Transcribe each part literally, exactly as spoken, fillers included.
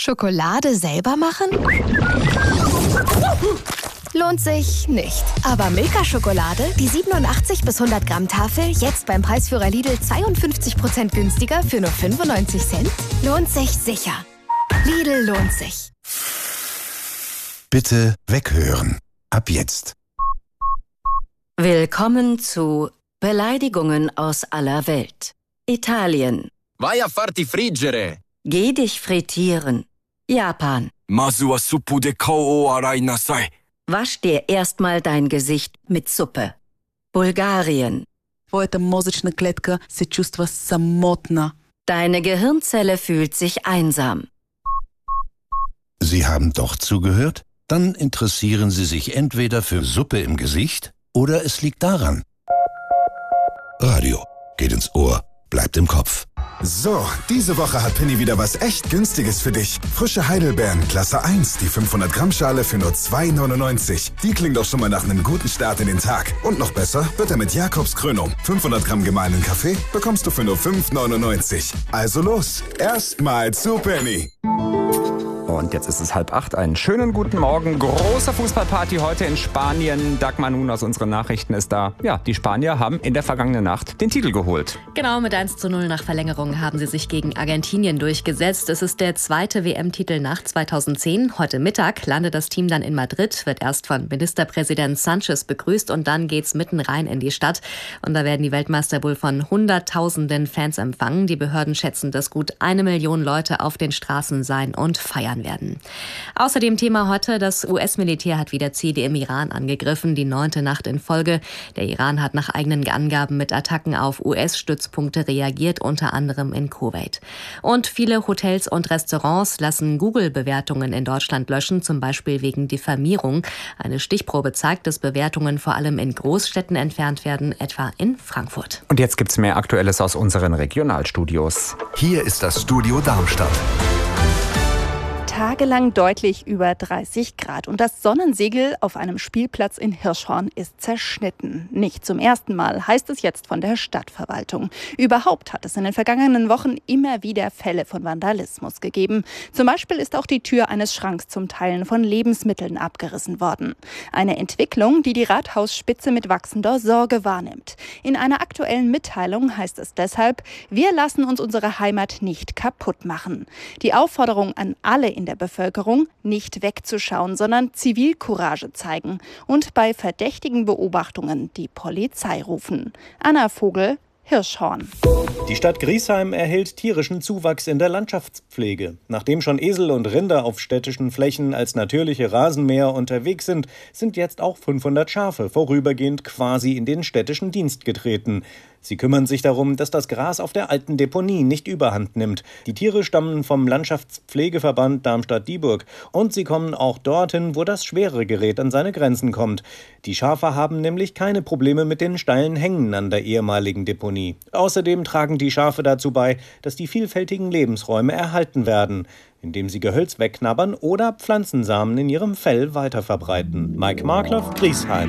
Schokolade selber machen? Lohnt sich nicht. Aber Milka-Schokolade, die siebenundachtzig bis hundert Gramm Tafel, jetzt beim Preisführer Lidl zweiundfünfzig Prozent günstiger für nur fünfundneunzig Cent? Lohnt sich sicher. Lidl lohnt sich. Bitte weghören. Ab jetzt. Willkommen zu Beleidigungen aus aller Welt. Italien. Vai a farti friggere. Geh dich frittieren. Japan. Masu wa suppu de kou o arai nasai. Wasch dir erstmal dein Gesicht mit Suppe. Bulgarien. Твоята мозъчна клетка се чувства самотна. Deine Gehirnzelle fühlt sich einsam. Sie haben doch zugehört? Dann interessieren Sie sich entweder für Suppe im Gesicht oder es liegt daran. Radio geht ins Ohr, bleibt im Kopf. So, diese Woche hat Penny wieder was echt Günstiges für dich. Frische Heidelbeeren, Klasse eins, die fünfhundert Gramm Schale für nur zwei neunundneunzig. Die klingt doch schon mal nach einem guten Start in den Tag. Und noch besser wird er mit Jakobs Krönung. fünfhundert Gramm gemahlenen Kaffee bekommst du für nur fünf neunundneunzig. Also los, erstmal zu Penny. Und jetzt ist es halb acht. Einen schönen guten Morgen. Große Fußballparty heute in Spanien. Dagmar Nun aus unseren Nachrichten ist da. Ja, die Spanier haben in der vergangenen Nacht den Titel geholt. Genau, mit eins zu null nach Verlängerung haben sie sich gegen Argentinien durchgesetzt. Es ist der zweite W M-Titel nach zweitausendzehn. Heute Mittag landet das Team dann in Madrid, wird erst von Ministerpräsident Sánchez begrüßt und dann geht's mitten rein in die Stadt. Und da werden die Weltmeister wohl von hunderttausenden Fans empfangen. Die Behörden schätzen, dass gut eine Million Leute auf den Straßen sein und feiern werden. Außerdem Thema heute, das U S-Militär hat wieder Ziele im Iran angegriffen, die neunte Nacht in Folge. Der Iran hat nach eigenen Angaben mit Attacken auf U S-Stützpunkte reagiert, unter anderem in Kuwait. Und viele Hotels und Restaurants lassen Google-Bewertungen in Deutschland löschen, zum Beispiel wegen Diffamierung. Eine Stichprobe zeigt, dass Bewertungen vor allem in Großstädten entfernt werden, etwa in Frankfurt. Und jetzt gibt's mehr Aktuelles aus unseren Regionalstudios. Hier ist das Studio Darmstadt. Tagelang deutlich über dreißig Grad und das Sonnensegel auf einem Spielplatz in Hirschhorn ist zerschnitten. Nicht zum ersten Mal, heißt es jetzt von der Stadtverwaltung. Überhaupt hat es in den vergangenen Wochen immer wieder Fälle von Vandalismus gegeben. Zum Beispiel ist auch die Tür eines Schranks zum Teilen von Lebensmitteln abgerissen worden. Eine Entwicklung, die die Rathausspitze mit wachsender Sorge wahrnimmt. In einer aktuellen Mitteilung heißt es deshalb: Wir lassen uns unsere Heimat nicht kaputt machen. Die Aufforderung an alle in der Bevölkerung, nicht wegzuschauen, sondern Zivilcourage zeigen und bei verdächtigen Beobachtungen die Polizei rufen. Anna Vogel, Hirschhorn. Die Stadt Griesheim erhält tierischen Zuwachs in der Landschaftspflege. Nachdem schon Esel und Rinder auf städtischen Flächen als natürliche Rasenmäher unterwegs sind, sind jetzt auch fünfhundert Schafe vorübergehend quasi in den städtischen Dienst getreten. Sie kümmern sich darum, dass das Gras auf der alten Deponie nicht überhand nimmt. Die Tiere stammen vom Landschaftspflegeverband Darmstadt-Dieburg und sie kommen auch dorthin, wo das schwere Gerät an seine Grenzen kommt. Die Schafe haben nämlich keine Probleme mit den steilen Hängen an der ehemaligen Deponie. Außerdem tragen die Schafe dazu bei, dass die vielfältigen Lebensräume erhalten werden, indem sie Gehölz wegknabbern oder Pflanzensamen in ihrem Fell weiterverbreiten. Mike Markloff, Griesheim.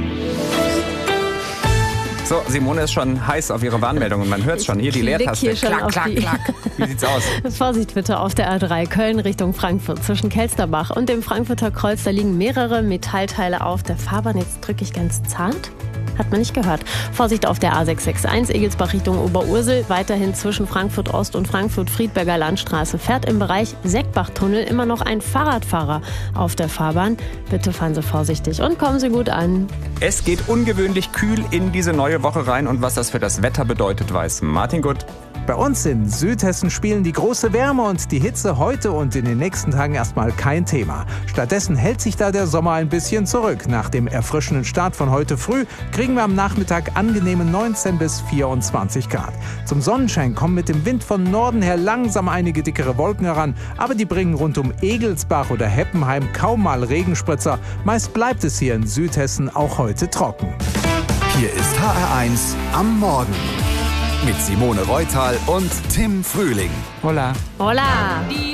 So, Simone ist schon heiß auf ihre Warnmeldungen. Man hört es schon. Hier die Leertaste. Klack, klack, klack. Wie sieht's aus? Vorsicht bitte auf der A drei Köln Richtung Frankfurt. Zwischen Kelsterbach und dem Frankfurter Kreuz, da liegen mehrere Metallteile auf der Fahrbahn. Jetzt drücke ich ganz zart. Hat man nicht gehört. Vorsicht auf der A sechs sechs eins Egelsbach Richtung Oberursel. Weiterhin zwischen Frankfurt Ost und Frankfurt Friedberger Landstraße. Fährt im Bereich Seckbachtunnel immer noch ein Fahrradfahrer auf der Fahrbahn. Bitte fahren Sie vorsichtig und kommen Sie gut an. Es geht ungewöhnlich kühl in diese neue Woche rein. Und was das für das Wetter bedeutet, weiß Martin Gutt. Bei uns in Südhessen spielen die große Wärme und die Hitze heute und in den nächsten Tagen erstmal kein Thema. Stattdessen hält sich da der Sommer ein bisschen zurück. Nach dem erfrischenden Start von heute früh kriegen wir am Nachmittag angenehme neunzehn bis vierundzwanzig Grad. Zum Sonnenschein kommen mit dem Wind von Norden her langsam einige dickere Wolken heran, aber die bringen rund um Egelsbach oder Heppenheim kaum mal Regenspritzer. Meist bleibt es hier in Südhessen auch heute trocken. Hier ist H R eins am Morgen mit Simone Reutal und Tim Frühling. Hola. Hola.